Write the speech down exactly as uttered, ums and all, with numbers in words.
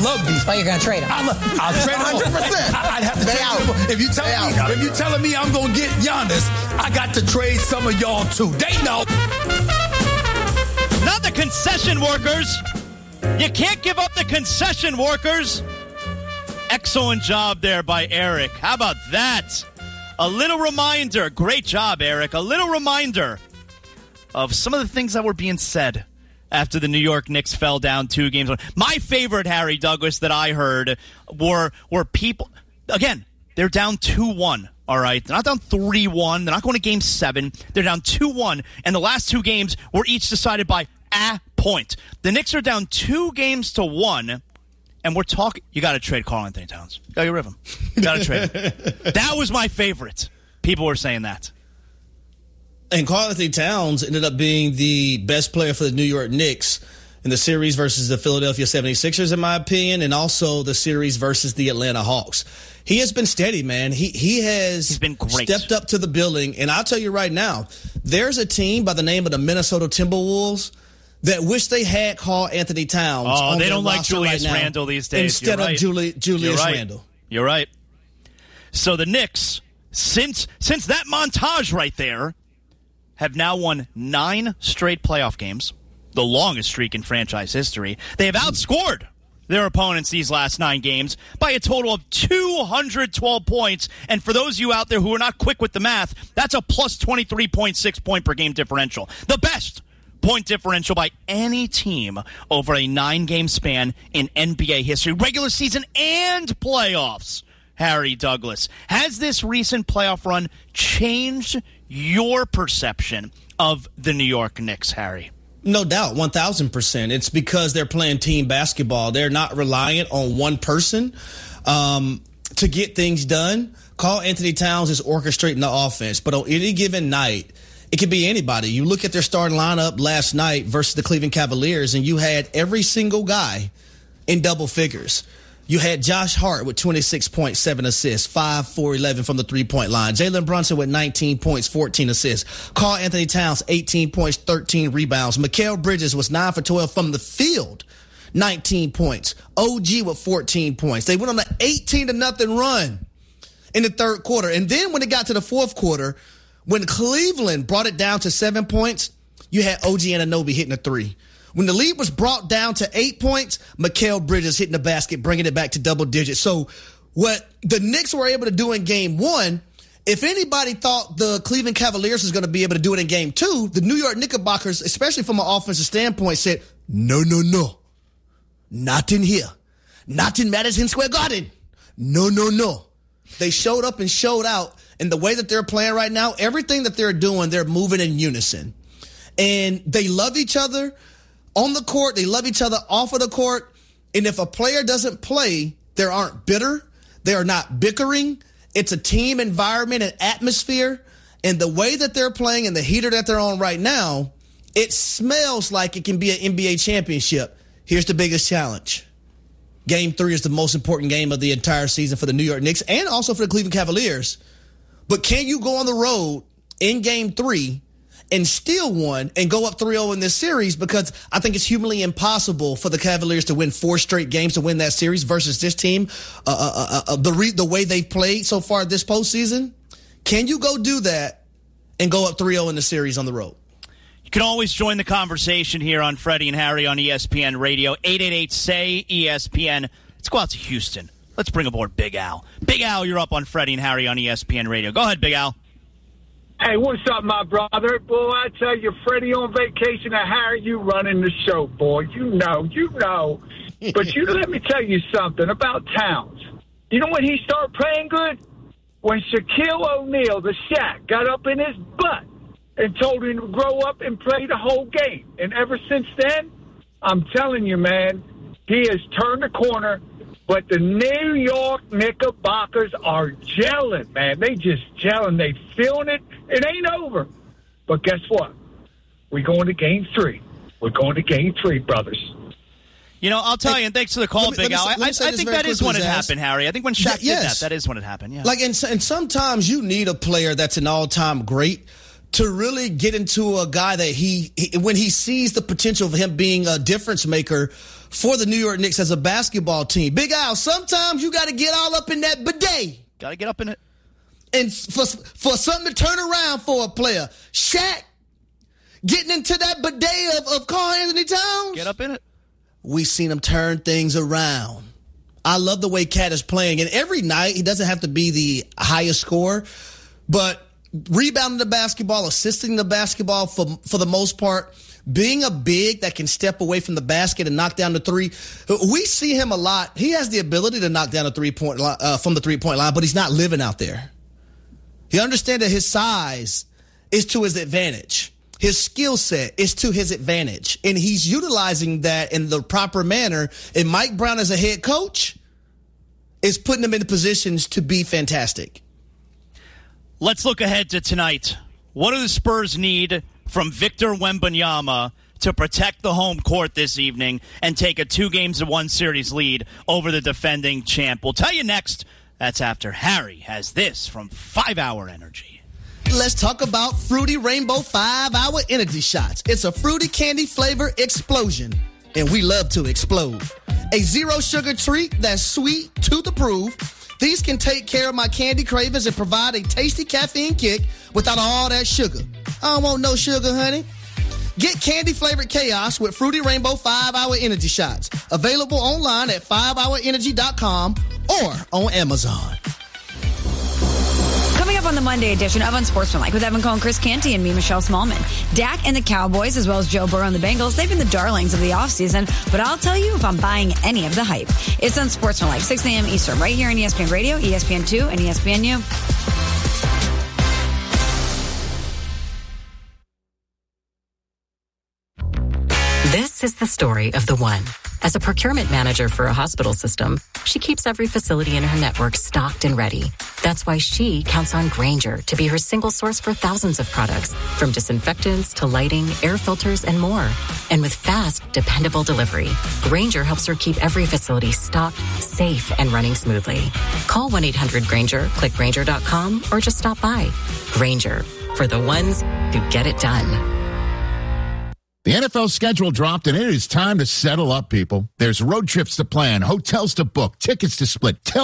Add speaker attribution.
Speaker 1: love beef.
Speaker 2: Oh, you're going to trade him.
Speaker 1: I love, I'll trade him.
Speaker 3: one hundred percent.
Speaker 1: I'd have to
Speaker 3: They
Speaker 1: trade
Speaker 3: out.
Speaker 1: him. If you telling
Speaker 3: They
Speaker 1: me,
Speaker 3: out.
Speaker 1: if you telling me I'm going to get Giannis, I got to trade some of y'all too. They know.
Speaker 4: Not the concession workers. You can't give up the concession workers. Excellent job there by Eric. How about that? A little reminder. Great job, Eric. A little reminder of some of the things that were being said after the New York Knicks fell down two games. My favorite, Harry Douglas, that I heard were were people, again, they're down two one, all right? They're not down three one. They're not going to game seven. They're down two one, and the last two games were each decided by a point. The Knicks are down two games to one, and we're talking, you got to trade Karl Anthony Towns. You got to get rid of him. You got to trade him. That was my favorite. People were saying that.
Speaker 5: And Karl Anthony Towns ended up being the best player for the New York Knicks in the series versus the Philadelphia seventy-sixers, in my opinion, and also the series versus the Atlanta Hawks. He has been steady, man. He he has
Speaker 4: He's been great.
Speaker 5: stepped up to the billing. And I'll tell you right now, there's a team by the name of the Minnesota Timberwolves that wish they had Karl Anthony Towns.
Speaker 4: Oh,
Speaker 5: on
Speaker 4: they
Speaker 5: their
Speaker 4: don't like
Speaker 5: roster
Speaker 4: Julius
Speaker 5: right now
Speaker 4: Randle these days.
Speaker 5: instead
Speaker 4: You're right.
Speaker 5: of Juli- Julius
Speaker 4: You're right.
Speaker 5: Randle.
Speaker 4: You're right. So the Knicks, since since that montage right there, have now won nine straight playoff games, the longest streak in franchise history. They have outscored their opponents these last nine games by a total of two hundred twelve points. And for those of you out there who are not quick with the math, that's a plus twenty-three point six point per game differential. The best point differential by any team over a nine-game span in N B A history, regular season and playoffs. Harry Douglas, has this recent playoff run changed your perception of the New York Knicks, Harry?
Speaker 5: No doubt, one thousand percent. It's because they're playing team basketball. They're not reliant on one person um, to get things done. Karl Anthony Towns is orchestrating the offense, but on any given night, it could be anybody. You look at their starting lineup last night versus the Cleveland Cavaliers, and you had every single guy in double figures. You had Josh Hart with twenty-six point seven assists, five, four, eleven from the three-point line. Jalen Brunson with nineteen points, fourteen assists. Karl Anthony Towns, eighteen points, thirteen rebounds. Mikal Bridges was nine for twelve from the field, nineteen points. O G with fourteen points. They went on an eighteen to nothing run in the third quarter. And then when it got to the fourth quarter, when Cleveland brought it down to seven points, you had O G Anunoby hitting a three. When the lead was brought down to eight points, Mikal Bridges hitting the basket, bringing it back to double digits. So what the Knicks were able to do in game one, if anybody thought the Cleveland Cavaliers was going to be able to do it in game two, the New York Knickerbockers, especially from an offensive standpoint, said, no, no, no, not in here. Not in Madison Square Garden. No, no, no. They showed up and showed out. And the way that they're playing right now, everything that they're doing, they're moving in unison. And they love each other on the court. They love each other off of the court. And if a player doesn't play, they aren't bitter. They are not bickering. It's a team environment and atmosphere. And the way that they're playing and the heater that they're on right now, it smells like it can be an N B A championship. Here's the biggest challenge. Game three is the most important game of the entire season for the New York Knicks and also for the Cleveland Cavaliers. But can you go on the road in game three and steal one and go up three oh in this series? Because I think it's humanly impossible for the Cavaliers to win four straight games to win that series versus this team, uh, uh, uh, the re- the way they've played so far this postseason. Can you go do that and go up three oh in the series on the road?
Speaker 4: You can always join the conversation here on Freddie and Harry on E S P N Radio, eight eight eight, S A Y, E S P N. Let's go out to Houston. Let's bring aboard Big Al. Big Al, you're up on Freddie and Harry on E S P N Radio. Go ahead, Big Al.
Speaker 6: Hey, what's up, my brother? Boy, I tell you, Freddie on vacation and Harry, you running the show, boy. You know, you know. But you let me tell you something about Towns. You know when he started playing good? When Shaquille O'Neal, the Shaq, got up in his butt and told him to grow up and play the whole game. And ever since then, I'm telling you, man, he has turned the corner. But the New York Knickerbockers are gelling, man. They just gelling. They feeling it. It ain't over. But guess what? We're going to game three. We're going to game three, brothers.
Speaker 4: You know, I'll tell hey, you, and thanks for the call,
Speaker 5: me,
Speaker 4: Big Al. I, I think that is when it
Speaker 5: ask.
Speaker 4: happened, Harry. I think when Shaq
Speaker 5: yes.
Speaker 4: did that, that is when it happened, yeah.
Speaker 5: Like, and, and sometimes you need a player that's an all-time great to really get into a guy that he, he, when he sees the potential of him being a difference maker for the New York Knicks as a basketball team. Big Al, sometimes you got to get all up in that bidet.
Speaker 4: Got to get up in it.
Speaker 5: And for, for something to turn around for a player. Shaq getting into that bidet of, of Karl-Anthony Towns.
Speaker 4: Get up in it.
Speaker 5: We've seen him turn things around. I love the way Cat is playing. And every night, he doesn't have to be the highest scorer, but rebounding the basketball, assisting the basketball for, for the most part, being a big that can step away from the basket and knock down the three. We see him a lot. He has the ability to knock down a three-point line, uh, from the three-point line, but he's not living out there. He understands that his size is to his advantage. His skill set is to his advantage, and he's utilizing that in the proper manner. And Mike Brown, as a head coach, is putting him in positions to be fantastic.
Speaker 4: Let's look ahead to tonight. What do the Spurs need from Victor Wembanyama to protect the home court this evening and take a two games to one series lead over the defending champ? We'll tell you next. That's after Harry has this from five hour Energy.
Speaker 5: Let's talk about Fruity Rainbow five hour Energy Shots. It's a fruity candy flavor explosion, and we love to explode. A zero sugar treat that's sweet, tooth approved. These can take care of my candy cravings and provide a tasty caffeine kick without all that sugar. I don't want no sugar, honey. Get candy-flavored chaos with Fruity Rainbow five hour Energy Shots. Available online at five hour energy dot com or on Amazon.
Speaker 2: Coming up on the Monday edition of Unsportsmanlike with Evan Cohen, Chris Canty, and me, Michelle Smallman. Dak and the Cowboys, as well as Joe Burrow and the Bengals, they've been the darlings of the offseason, but I'll tell you if I'm buying any of the hype. It's Unsportsmanlike, six a.m. Eastern, right here on E S P N Radio, E S P N two, and E S P N U.
Speaker 3: This is the story of the one. As a procurement manager for a hospital system, she keeps every facility in her network stocked and ready. That's why she counts on Grainger to be her single source for thousands of products, from disinfectants to lighting, air filters, and more. And with fast, dependable delivery, Grainger helps her keep every facility stocked, safe, and running smoothly. Call one eight hundred Grainger, click Grainger dot com, or just stop by. Grainger, for the ones who get it done.
Speaker 7: The N F L schedule dropped, and it is time to settle up, people. There's road trips to plan, hotels to book, tickets to split. Tell